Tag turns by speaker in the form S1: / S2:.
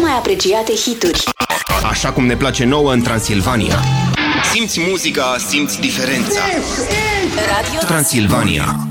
S1: mai apreciate hituri.
S2: Așa cum ne place nouă în Transilvania. Simți muzica, simți diferența.
S1: Radio
S2: Transilvania.